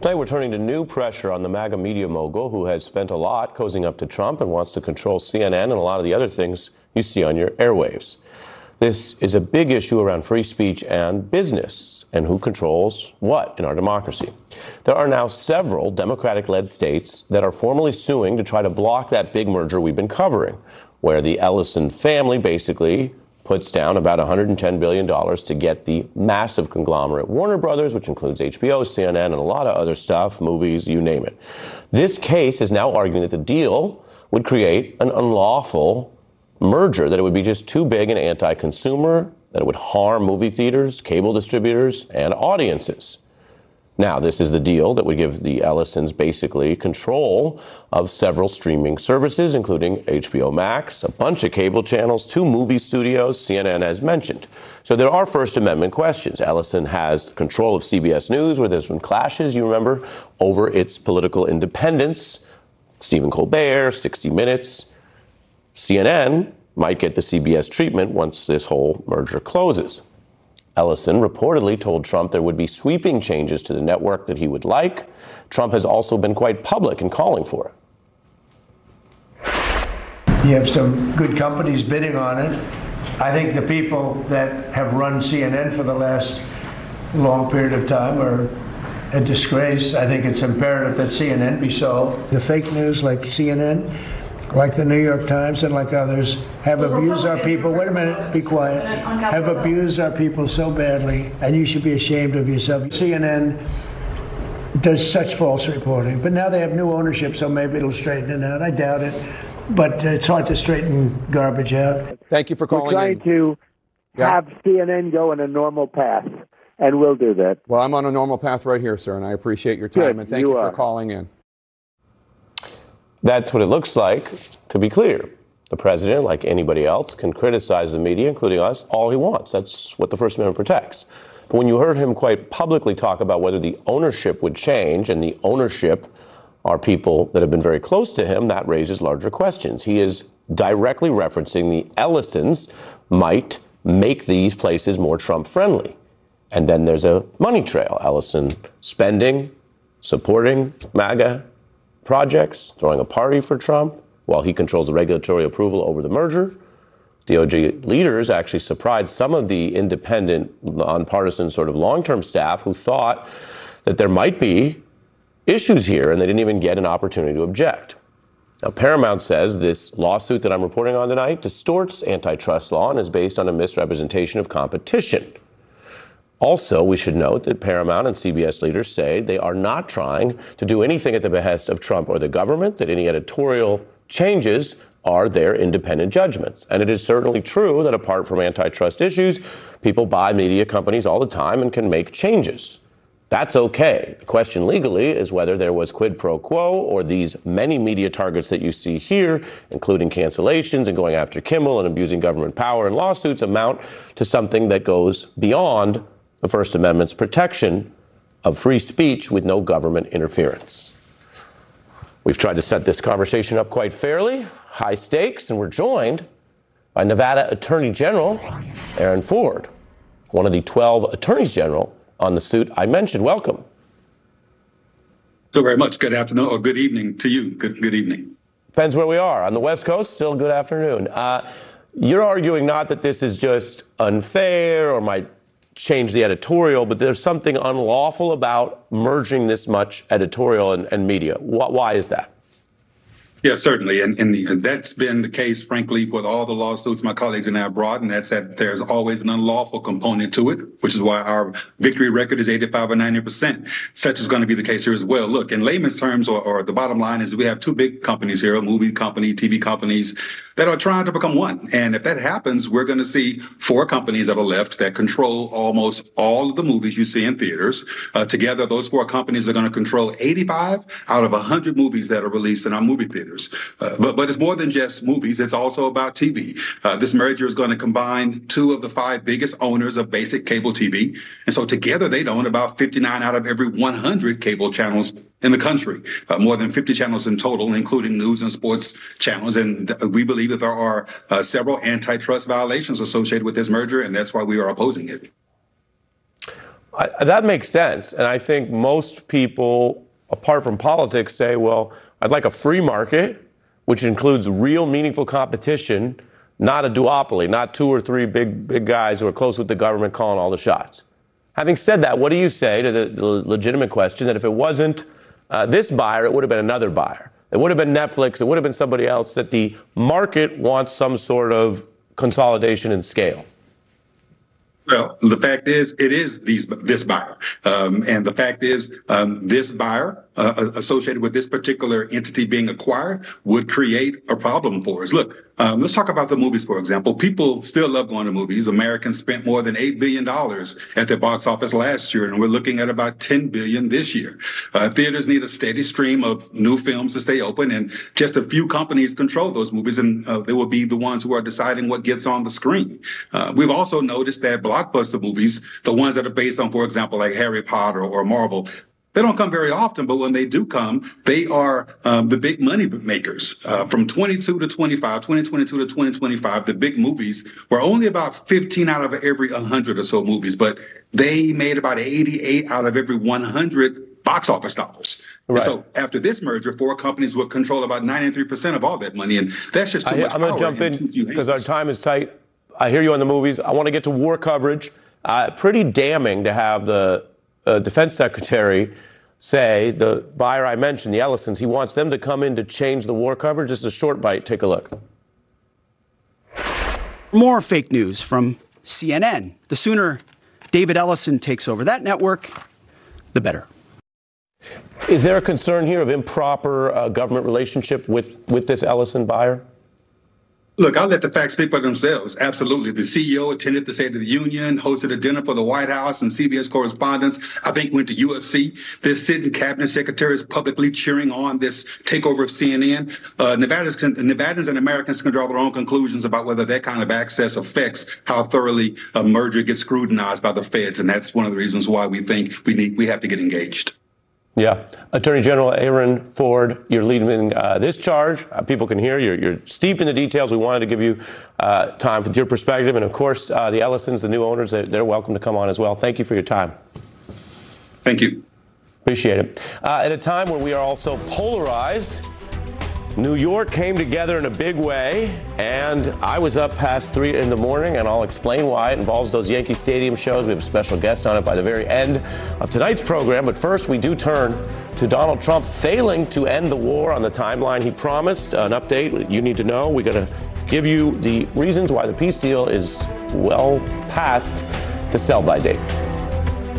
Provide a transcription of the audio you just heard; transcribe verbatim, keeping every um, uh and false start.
Today, we're turning to new pressure on the MAGA media mogul who has spent a lot cozying up to Trump and wants to control C N N and a lot of the other things you see on your airwaves. This is a big issue around free speech and business and who controls what in our democracy. There are now several Democratic-led states that are formally suing to try to block that big merger we've been covering, where the Ellison family basically puts down about one hundred ten billion dollars to get the massive conglomerate Warner Brothers, which includes H B O, C N N, and a lot of other stuff, movies, you name it. This case is now arguing that the deal would create an unlawful merger, that it would be just too big and anti-consumer, that it would harm movie theaters, cable distributors, and audiences. Now, this is the deal that would give the Ellisons basically control of several streaming services, including H B O Max, a bunch of cable channels, two movie studios, C N N as mentioned. So there are First Amendment questions. Ellison has control of C B S News, where there's been clashes, you remember, over its political independence. Stephen Colbert, sixty minutes. C N N might get the C B S treatment once this whole merger closes. Ellison reportedly told Trump there would be sweeping changes to the network that he would like. Trump has also been quite public in calling for it. You have some good companies bidding on it. I think the people that have run C N N for the last long period of time are a disgrace. I think it's imperative that C N N be sold. The fake news like C N N, like the New York Times and like others, have abused our people. Wait a minute, be quiet. Have abused our people so badly, and you should be ashamed of yourself. C N N does such false reporting, but now they have new ownership, so maybe it'll straighten it out. I doubt it, but it's hard to straighten garbage out. Thank you for calling We're trying in. to yeah. have C N N go in a normal path, and we'll do that. Well, I'm on a normal path right here, sir, and I appreciate your time, Good, and thank you you are. for calling in. That's what it looks like. To be clear, the president, like anybody else, can criticize the media, including us, all he wants. That's what the First Amendment protects. But when you heard him quite publicly talk about whether the ownership would change, and the ownership are people that have been very close to him, that raises larger questions. He is directly referencing the Ellisons might make these places more Trump-friendly. And then there's a money trail. Ellison spending, supporting MAGA projects, throwing a party for Trump while he controls the regulatory approval over the merger. D O J leaders actually surprised some of the independent, nonpartisan sort of long-term staff who thought that there might be issues here, and they didn't even get an opportunity to object. Now, Paramount says this lawsuit that I'm reporting on tonight distorts antitrust law and is based on a misrepresentation of competition. Also, we should note that Paramount and C B S leaders say they are not trying to do anything at the behest of Trump or the government, that any editorial changes are their independent judgments. And it is certainly true that apart from antitrust issues, people buy media companies all the time and can make changes. That's okay. The question legally is whether there was quid pro quo, or these many media targets that you see here, including cancellations and going after Kimmel and abusing government power and lawsuits, amount to something that goes beyond the First Amendment's protection of free speech with no government interference. We've tried to set this conversation up quite fairly, high stakes, and we're joined by Nevada Attorney General Aaron Ford, one of the twelve attorneys general on the suit I mentioned. Welcome. So very much. Good afternoon, or good evening to you. Good, good evening. Depends where we are. On the West Coast, still good afternoon. Uh, you're arguing not that this is just unfair or might change the editorial, but there's something unlawful about merging this much editorial and, and media. Why, why is that? Yeah, certainly. And, and, the, and that's been the case, frankly, with all the lawsuits my colleagues and I have brought, and that's that there's always an unlawful component to it, which is why our victory record is eighty-five or ninety percent. Such is going to be the case here as well. Look, in layman's terms, or, or the bottom line is we have two big companies here, a movie company, T V companies, that are trying to become one. And if that happens, we're going to see four companies that are left that control almost all of the movies you see in theaters. Uh, together, those four companies are going to control eighty-five out of one hundred movies that are released in our movie theaters. Uh, but, but it's more than just movies. It's also about T V. Uh, this merger is going to combine two of the five biggest owners of basic cable T V. And so together they own about fifty-nine out of every one hundred cable channels in the country, uh, more than fifty channels in total, including news and sports channels. And we believe that there are uh, several antitrust violations associated with this merger, and that's why we are opposing it. I, that makes sense. And I think most people, apart from politics, say, well, I'd like a free market, which includes real meaningful competition, not a duopoly, not two or three big, big guys who are close with the government calling all the shots. Having said that, what do you say to the, the legitimate question that if it wasn't uh, this buyer, it would have been another buyer? It would have been Netflix. It would have been somebody else, that the market wants some sort of consolidation and scale. Well, the fact is, it is these this buyer, um, and the fact is, um, this buyer uh, associated with this particular entity being acquired would create a problem for us. Look, um, let's talk about the movies, for example. People still love going to movies. Americans spent more than eight billion dollars at the box office last year, and we're looking at about ten billion dollars this year. Uh, theaters need a steady stream of new films to stay open, and just a few companies control those movies, and uh, they will be the ones who are deciding what gets on the screen. Uh, we've also noticed that blockbuster movies, the ones that are based on, for example, like Harry Potter or Marvel, they don't come very often, but when they do come, they are um, the big money makers. Uh, from twenty-two to twenty-five, twenty twenty-two to twenty twenty-five, the big movies were only about fifteen out of every one hundred or so movies, but they made about eighty-eight out of every one hundred box office dollars. Right. So after this merger, four companies will control about ninety-three percent of all that money, and that's just too I, much I'm power. going to jump in in because our time is tight. I hear you on the movies. I want to get to war coverage. Uh, pretty damning to have the uh, defense secretary say, the buyer I mentioned, the Ellisons, he wants them to come in to change the war coverage. This is a short bite. Take a look. More fake news from C N N. The sooner David Ellison takes over that network, the better. Is there a concern here of improper uh, government relationship with, with this Ellison buyer? Look, I'll let the facts speak for themselves. Absolutely. The C E O attended the State of the Union, hosted a dinner for the White House and C B S correspondents, I think went to U F C. This sitting cabinet secretary is publicly cheering on this takeover of C N N. Uh, Nevada's can, Nevadans and Americans can draw their own conclusions about whether that kind of access affects how thoroughly a merger gets scrutinized by the feds. And that's one of the reasons why we think we need we have to get engaged. Yeah. Attorney General Aaron Ford, you're leading uh, this charge. Uh, people can hear you're, you're steep in the details. We wanted to give you uh, time with your perspective. And, of course, uh, the Ellisons, the new owners, they're, they're welcome to come on as well. Thank you for your time. Thank you. Appreciate it. Uh, at a time where we are also polarized, New York came together in a big way, and I was up past three in the morning, and I'll explain why. It involves those Yankee Stadium shows. We have a special guest on it by the very end of tonight's program. But first, we do turn to Donald Trump failing to end the war on the timeline he promised. An update you need to know. We're going to give you the reasons why the peace deal is well past the sell-by date.